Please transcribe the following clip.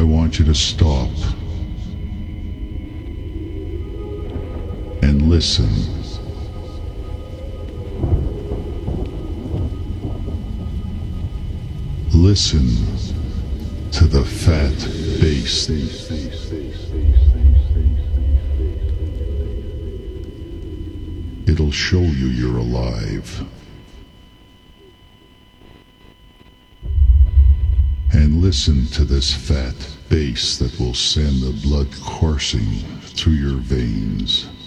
want you to stop and listen. Listen to the fat bass. It'll show you you're alive. And listen to this fat bass that will send the blood coursing through your veins.